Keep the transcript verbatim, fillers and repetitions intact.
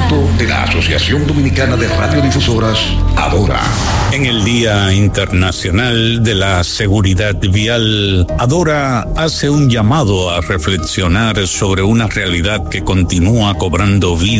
producto de la Asociación Dominicana de Radiodifusoras, Adora. En el Día Internacional de la Seguridad Vial, Adora hace un llamado a reflexionar sobre una realidad que continúa cobrando vida